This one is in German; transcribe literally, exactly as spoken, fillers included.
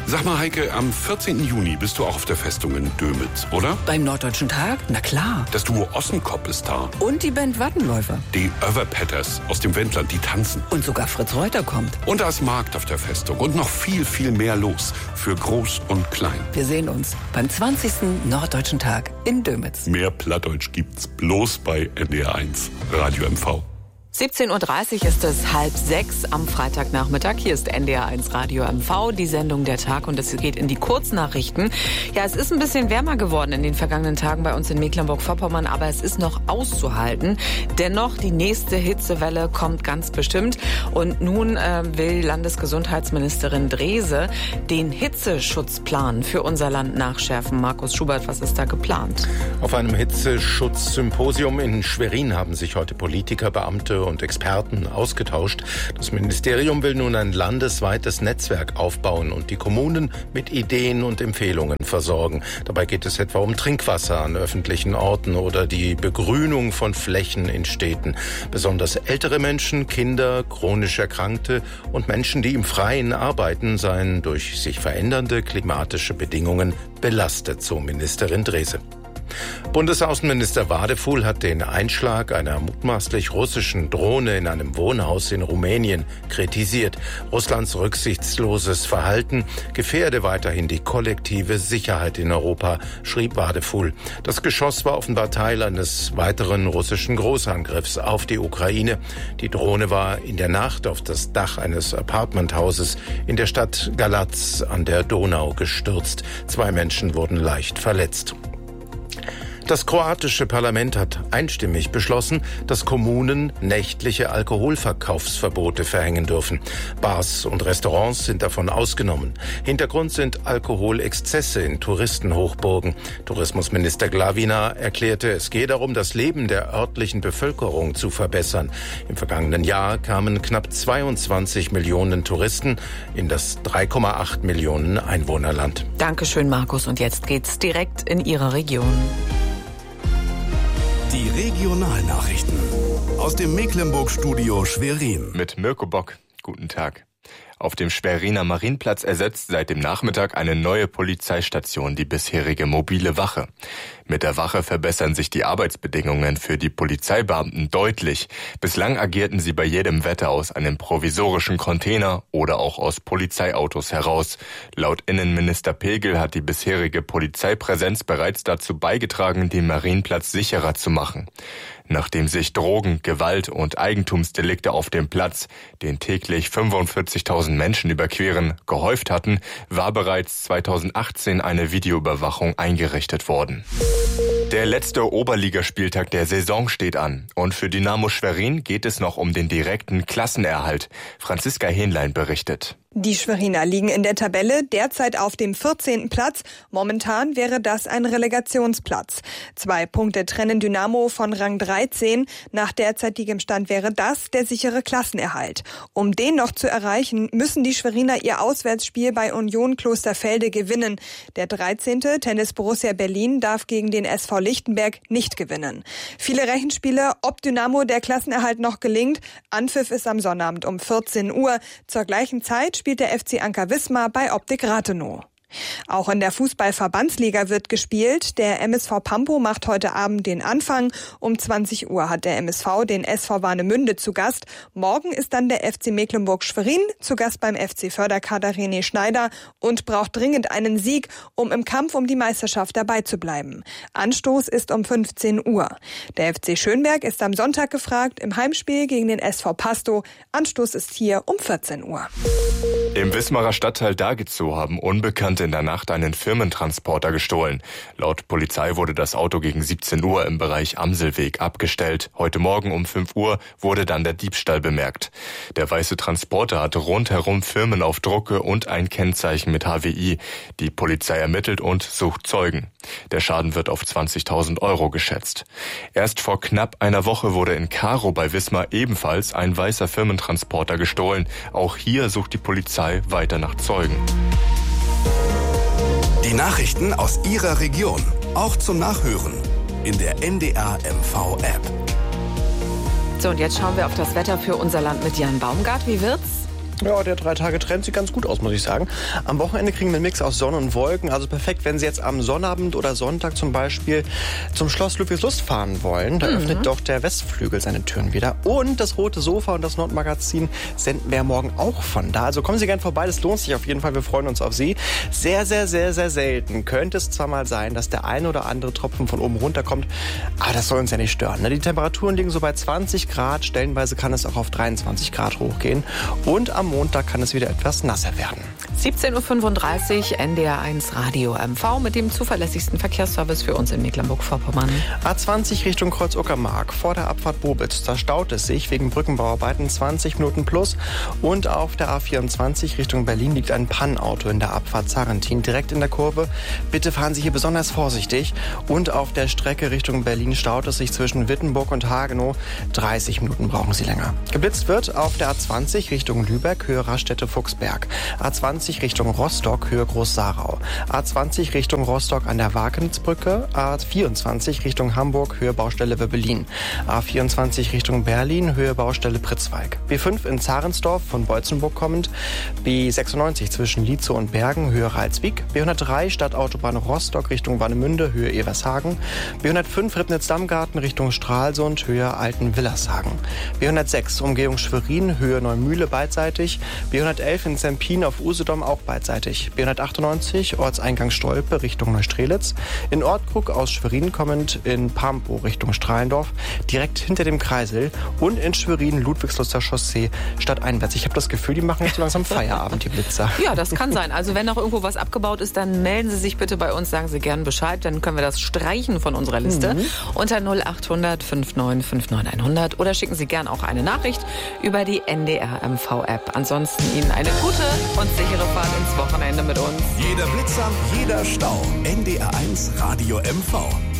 Sag mal, Heike, am vierzehnten Juni bist du auch auf der Festung in Dömitz, oder? Beim Norddeutschen Tag? Na klar. Das Duo Ossenkop ist da. Und die Band Wattenläufer. Die Överpetters aus dem Wendland, die tanzen. Und sogar Fritz Reuter kommt. Und da ist Markt auf der Festung und noch viel, viel mehr los. Für Groß und Klein. Wir sehen uns beim zwanzigsten Norddeutschen Tag in Dömitz. Mehr Plattdeutsch gibt's bloß bei N D R eins Radio M V. siebzehn Uhr dreißig ist es halb sechs am Freitagnachmittag. Hier ist N D R eins Radio M V, die Sendung der Tag, und es geht in die Kurznachrichten. Ja, es ist ein bisschen wärmer geworden in den vergangenen Tagen bei uns in Mecklenburg-Vorpommern, aber es ist noch auszuhalten. Dennoch, die nächste Hitzewelle kommt ganz bestimmt. Und nun äh, will Landesgesundheitsministerin Drese den Hitzeschutzplan für unser Land nachschärfen. Markus Schubert, was ist da geplant? Auf einem Hitzeschutzsymposium in Schwerin haben sich heute Politiker, Beamte und Experten ausgetauscht. Das Ministerium will nun ein landesweites Netzwerk aufbauen und die Kommunen mit Ideen und Empfehlungen versorgen. Dabei geht es etwa um Trinkwasser an öffentlichen Orten oder die Begrünung von Flächen in Städten. Besonders ältere Menschen, Kinder, chronisch Erkrankte und Menschen, die im Freien arbeiten, seien durch sich verändernde klimatische Bedingungen belastet, so Ministerin Drese. Bundesaußenminister Wadefuhl hat den Einschlag einer mutmaßlich russischen Drohne in einem Wohnhaus in Rumänien kritisiert. Russlands rücksichtsloses Verhalten gefährde weiterhin die kollektive Sicherheit in Europa, schrieb Wadefuhl. Das Geschoss war offenbar Teil eines weiteren russischen Großangriffs auf die Ukraine. Die Drohne war in der Nacht auf das Dach eines Apartmenthauses in der Stadt Galatz an der Donau gestürzt. Zwei Menschen wurden leicht verletzt. Das kroatische Parlament hat einstimmig beschlossen, dass Kommunen nächtliche Alkoholverkaufsverbote verhängen dürfen. Bars und Restaurants sind davon ausgenommen. Hintergrund sind Alkoholexzesse in Touristenhochburgen. Tourismusminister Glavina erklärte, es gehe darum, das Leben der örtlichen Bevölkerung zu verbessern. Im vergangenen Jahr kamen knapp zweiundzwanzig Millionen Touristen in das drei Komma acht Millionen Einwohnerland. Dankeschön, Markus. Und jetzt geht's direkt in Ihre Region. Die Regionalnachrichten aus dem Mecklenburg-Studio Schwerin. Mit Mirko Bock. Guten Tag. Auf dem Schweriner Marienplatz ersetzt seit dem Nachmittag eine neue Polizeistation die bisherige mobile Wache. Mit der Wache verbessern sich die Arbeitsbedingungen für die Polizeibeamten deutlich. Bislang agierten sie bei jedem Wetter aus einem provisorischen Container oder auch aus Polizeiautos heraus. Laut Innenminister Pegel hat die bisherige Polizeipräsenz bereits dazu beigetragen, den Marienplatz sicherer zu machen. Nachdem sich Drogen-, Gewalt- und Eigentumsdelikte auf dem Platz, den täglich fünfundvierzigtausend Menschen überqueren, gehäuft hatten, war bereits zweitausendachtzehn eine Videoüberwachung eingerichtet worden. Der letzte Oberligaspieltag der Saison steht an. Und für Dynamo Schwerin geht es noch um den direkten Klassenerhalt. Franziska Hähnlein berichtet. Die Schweriner liegen in der Tabelle derzeit auf dem vierzehnten Platz. Momentan wäre das ein Relegationsplatz. Zwei Punkte trennen Dynamo von Rang dreizehn. Nach derzeitigem Stand wäre das der sichere Klassenerhalt. Um den noch zu erreichen, müssen die Schweriner ihr Auswärtsspiel bei Union Klosterfelde gewinnen. Der dreizehnte Tennis Borussia Berlin darf gegen den S V Lichtenberg nicht gewinnen. Viele Rechenspiele, ob Dynamo der Klassenerhalt noch gelingt. Anpfiff ist am Sonnabend um vierzehn Uhr. Zur gleichen Zeit spielt der F C Anker Wismar bei Optik Rathenow. Auch in der Fußball-Verbandsliga wird gespielt. Der M S V Pampo macht heute Abend den Anfang. Um zwanzig Uhr hat der M S V den S V Warnemünde zu Gast. Morgen ist dann der F C Mecklenburg-Schwerin zu Gast beim F C Förderkader René Schneider und braucht dringend einen Sieg, um im Kampf um die Meisterschaft dabei zu bleiben. Anstoß ist um fünfzehn Uhr. Der F C Schönberg ist am Sonntag gefragt im Heimspiel gegen den S V Pasto. Anstoß ist hier um vierzehn Uhr. Im Wismarer Stadtteil Dagezow haben Unbekannte in der Nacht einen Firmentransporter gestohlen. Laut Polizei wurde das Auto gegen siebzehn Uhr im Bereich Amselweg abgestellt. Heute Morgen um fünf Uhr wurde dann der Diebstahl bemerkt. Der weiße Transporter hatte rundherum Firmenaufdrucke und ein Kennzeichen mit H W I. Die Polizei ermittelt und sucht Zeugen. Der Schaden wird auf zwanzigtausend Euro geschätzt. Erst vor knapp einer Woche wurde in Karow bei Wismar ebenfalls ein weißer Firmentransporter gestohlen. Auch hier sucht die Polizei weiter nach Zeugen. Die Nachrichten aus Ihrer Region, auch zum Nachhören in der N D R M V-App. So, und jetzt schauen wir auf das Wetter für unser Land mit Jan Baumgart. Wie wird's? Ja, der Drei-Tage-Trend sieht ganz gut aus, muss ich sagen. Am Wochenende kriegen wir einen Mix aus Sonne und Wolken. Also perfekt, wenn Sie jetzt am Sonnabend oder Sonntag zum Beispiel zum Schloss Ludwigslust fahren wollen. Da mhm. öffnet doch der Westflügel seine Türen wieder. Und das Rote Sofa und das Nordmagazin senden wir morgen auch von da. Also kommen Sie gern vorbei, das lohnt sich auf jeden Fall. Wir freuen uns auf Sie. Sehr, sehr, sehr, sehr selten könnte es zwar mal sein, dass der eine oder andere Tropfen von oben runterkommt, aber das soll uns ja nicht stören. Die Temperaturen liegen so bei zwanzig Grad. Stellenweise kann es auch auf dreiundzwanzig Grad hochgehen. Und am Montag kann es wieder etwas nasser werden. siebzehn Uhr fünfunddreißig, N D R eins Radio M V mit dem zuverlässigsten Verkehrsservice für uns in Mecklenburg-Vorpommern. A zwanzig Richtung Kreuz-Uckermark. Vor der Abfahrt Bobitz, da staut es sich wegen Brückenbauarbeiten zwanzig Minuten plus. Und auf der A vierundzwanzig Richtung Berlin liegt ein Pannenauto in der Abfahrt Sarrentin direkt in der Kurve. Bitte fahren Sie hier besonders vorsichtig. Und auf der Strecke Richtung Berlin staut es sich zwischen Wittenburg und Hagenow. dreißig Minuten brauchen Sie länger. Geblitzt wird auf der A zwanzig Richtung Lübeck, Höhe Raststätte-Fuchsberg. A zwanzig Richtung Rostock, Höhe Groß-Sarau. A zwanzig Richtung Rostock an der Wakenitzbrücke. A vierundzwanzig Richtung Hamburg, Höhe Baustelle Wöbbelin. A vierundzwanzig Richtung Berlin, Höhe Baustelle Pritzwalk. B fünf in Zarensdorf von Beutzenburg kommend. B sechsundneunzig zwischen Lietzow und Bergen, Höhe Ralswiek. B hundertdrei Stadtautobahn Rostock Richtung Warnemünde, Höhe Evershagen. B hundertfünf Ribnitz-Dammgarten Richtung Stralsund, Höhe Alten-Willershagen. B hundertsechs Umgehung Schwerin, Höhe Neumühle beidseitig. B hundertelf in Zempin auf Usedom auch beidseitig. B hundertachtundneunzig Ortseingang Stolpe Richtung Neustrelitz. In Ortkrug aus Schwerin kommend in Pampo Richtung Strahlendorf, direkt hinter dem Kreisel. Und in Schwerin Ludwigsluster Chaussee stadteinwärts. Ich habe das Gefühl, die machen jetzt langsam Feierabend, die Blitzer. Ja, das kann sein. Also wenn noch irgendwo was abgebaut ist, dann melden Sie sich bitte bei uns, sagen Sie gern Bescheid. Dann können wir das streichen von unserer Liste. Mhm. Unter null achthundert neunundfünfzig neunundfünfzig hundert oder schicken Sie gern auch eine Nachricht über die N D R M V-App. Ansonsten Ihnen eine gute und sichere Fahrt ins Wochenende mit uns. Jeder Blitzer, jeder Stau. N D R eins Radio M V.